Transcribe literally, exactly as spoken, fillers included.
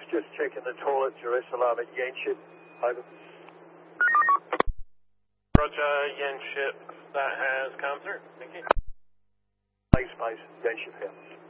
just checking the toilet, Jerusalem at Yanship. Over. Roger, Yanship. That has come through. Thank you. Space, Yanship here.